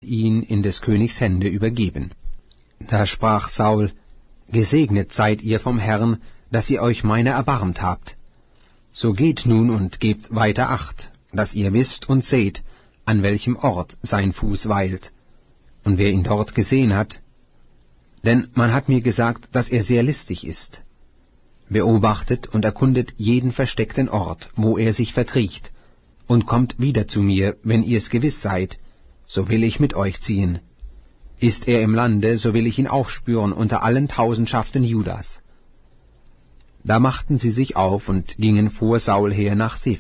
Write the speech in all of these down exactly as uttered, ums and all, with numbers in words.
ihn in des Königs Hände übergeben. Da sprach Saul: Gesegnet seid ihr vom Herrn, dass ihr euch meiner erbarmt habt. So geht nun und gebt weiter Acht, dass ihr wisst und seht, an welchem Ort sein Fuß weilt, und wer ihn dort gesehen hat. Denn man hat mir gesagt, dass er sehr listig ist. Beobachtet und erkundet jeden versteckten Ort, wo er sich verkriecht, und kommt wieder zu mir, wenn ihr es gewiss seid, so will ich mit euch ziehen. Ist er im Lande, so will ich ihn aufspüren unter allen Tausendschaften Judas. Da machten sie sich auf und gingen vor Saul her nach Sif.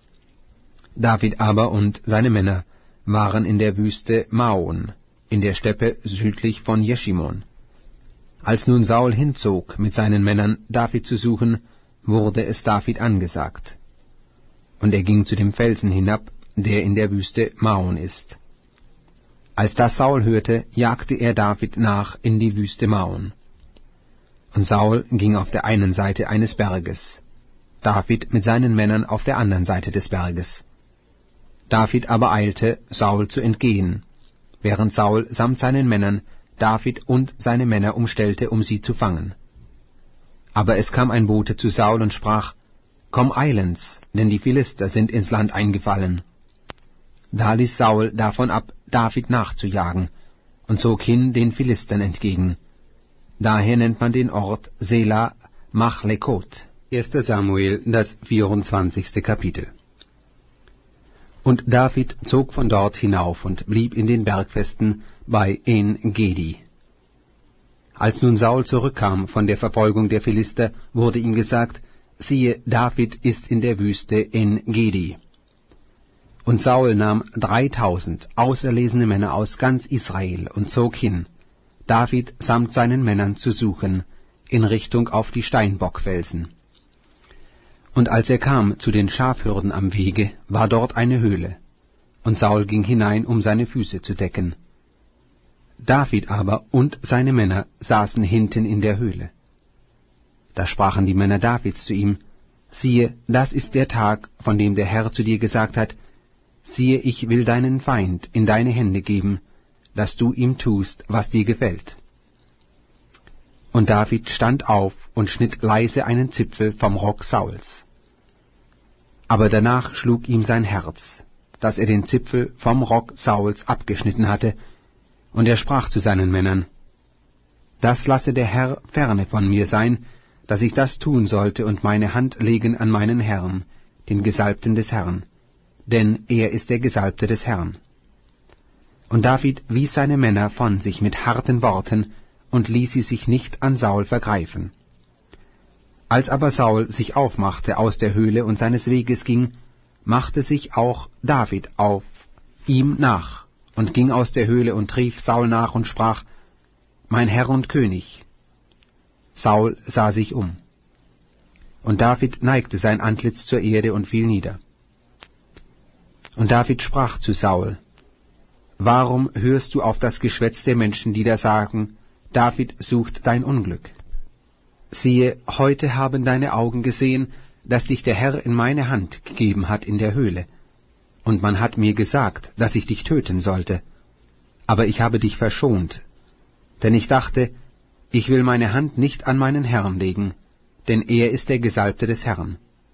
David aber und seine Männer waren in der Wüste Maon, in der Steppe südlich von Jeschimon. Als nun Saul hinzog mit seinen Männern, David zu suchen, wurde es David angesagt. Und er ging zu dem Felsen hinab, der in der Wüste Maon ist. Als das Saul hörte, jagte er David nach in die Wüste Maon. Und Saul ging auf der einen Seite eines Berges, David mit seinen Männern auf der anderen Seite des Berges. David aber eilte, Saul zu entgehen, während Saul samt seinen Männern David und seine Männer umstellte, um sie zu fangen. Aber es kam ein Bote zu Saul und sprach: Komm eilends, denn die Philister sind ins Land eingefallen. Da ließ Saul davon ab, David nachzujagen, und zog hin den Philistern entgegen. Daher nennt man den Ort Sela Machlekot. erster Samuel, das vierundzwanzigste Kapitel. Und David zog von dort hinauf und blieb in den Bergfesten bei En-Gedi. Als nun Saul zurückkam von der Verfolgung der Philister, wurde ihm gesagt: Siehe, David ist in der Wüste En-Gedi. Und Saul nahm dreitausend auserlesene Männer aus ganz Israel und zog hin, David samt seinen Männern zu suchen, in Richtung auf die Steinbockfelsen. Und als er kam zu den Schafhürden am Wege, war dort eine Höhle, und Saul ging hinein, um seine Füße zu decken. David aber und seine Männer saßen hinten in der Höhle. Da sprachen die Männer Davids zu ihm: Siehe, das ist der Tag, von dem der Herr zu dir gesagt hat: Siehe, ich will deinen Feind in deine Hände geben, dass du ihm tust, was dir gefällt. Und David stand auf und schnitt leise einen Zipfel vom Rock Sauls. Aber danach schlug ihm sein Herz, dass er den Zipfel vom Rock Sauls abgeschnitten hatte, und er sprach zu seinen Männern: Das lasse der Herr ferne von mir sein, dass ich das tun sollte und meine Hand legen an meinen Herrn, den Gesalbten des Herrn, denn er ist der Gesalbte des Herrn. Und David wies seine Männer von sich mit harten Worten und ließ sie sich nicht an Saul vergreifen. Als aber Saul sich aufmachte aus der Höhle und seines Weges ging, machte sich auch David auf, ihm nach, und ging aus der Höhle und rief Saul nach und sprach: Mein Herr und König. Saul sah sich um. Und David neigte sein Antlitz zur Erde und fiel nieder. Und David sprach zu Saul: Warum hörst du auf das Geschwätz der Menschen, die da sagen: David sucht dein Unglück? Siehe, heute haben deine Augen gesehen, dass dich der Herr in meine Hand gegeben hat in der Höhle. Und man hat mir gesagt, dass ich dich töten sollte. Aber ich habe dich verschont. Denn ich dachte, ich will meine Hand nicht an meinen Herrn legen, denn er ist der Gesalbte des Herrn.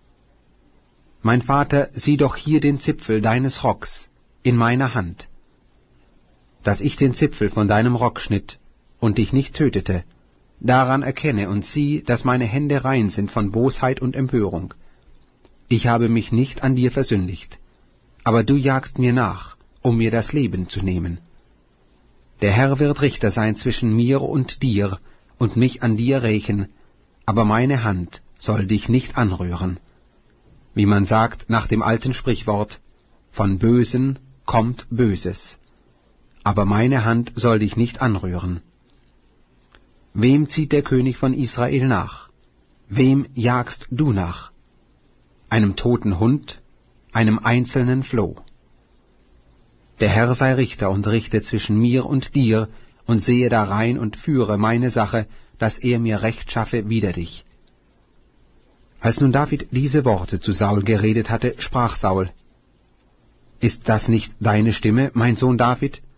Mein Vater, sieh doch hier den Zipfel deines Rocks in meiner Hand. Dass ich den Zipfel von deinem Rock schnitt und dich nicht tötete, daran erkenne und sieh, dass meine Hände rein sind von Bosheit und Empörung. Ich habe mich nicht an dir versündigt, aber du jagst mir nach, um mir das Leben zu nehmen. Der Herr wird Richter sein zwischen mir und dir und mich an dir rächen, aber meine Hand soll dich nicht anrühren. Wie man sagt nach dem alten Sprichwort: Von Bösen kommt Böses, aber meine Hand soll dich nicht anrühren. Wem zieht der König von Israel nach? Wem jagst du nach? Einem toten Hund, einem einzelnen Floh? Der Herr sei Richter und richte zwischen mir und dir und sehe darein und führe meine Sache, dass er mir Recht schaffe wider dich. Als nun David diese Worte zu Saul geredet hatte, sprach Saul: Ist das nicht deine Stimme, mein Sohn David?